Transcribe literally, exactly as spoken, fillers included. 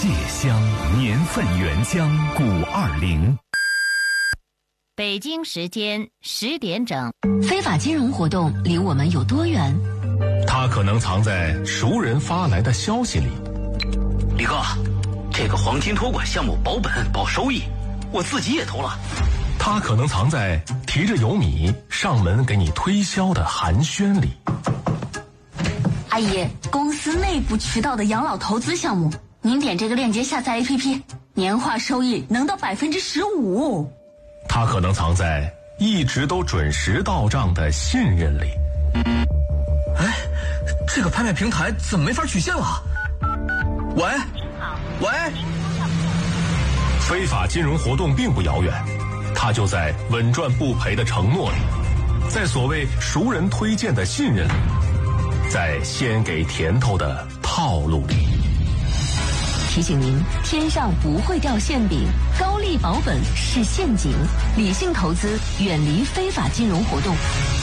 芥香年份原浆五二零。 北京时间十点整。 非法金融活动离我们有多远？ 它可能藏在熟人发来的消息里。 李哥，这个黄金托管项目保本保收益，我自己也投了。 它可能藏在提着油米上门给你推销的寒暄里。 阿姨，公司内部渠道的养老投资项目，您点这个链接下载 A P P， 年化收益能到百分之十五。 它可能藏在一直都准时到账的信任里。 哎，这个拍卖平台怎么没法取现了？喂，喂， 非法金融活动并不遥远，它就在稳赚不赔的承诺里，在所谓熟人推荐的信任里，在先给甜头的套路里。 提醒您，天上不会掉馅饼，高利保本是陷阱，理性投资，远离非法金融活动。